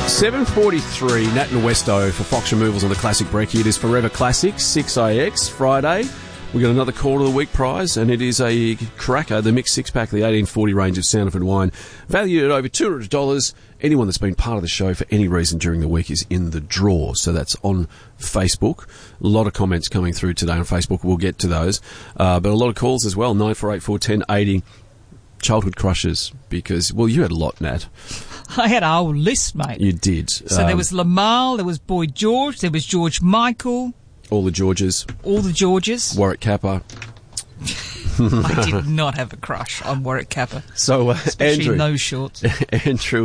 7:43, Nat and Westo for Fox Removals on the Classic Brekkie. It is Forever Classics, 6AX, Friday. We got another Quarter of the Week prize, and it is a cracker, the mixed six-pack, the 1840 range of Sanderford wine, valued at over $200. Anyone that's been part of the show for any reason during the week is in the draw. So that's on Facebook. A lot of comments coming through today on Facebook. We'll get to those. But a lot of calls as well, 94841080. Childhood crushes, because, well, you had a lot, Nat. I had a whole list, mate. You did. So there was Lamal, there was Boy George, there was George Michael. All the Georges. All the Georges. Warwick Kappa. I did not have a crush on Warwick Kappa. So, especially Andrew. no shorts. Andrew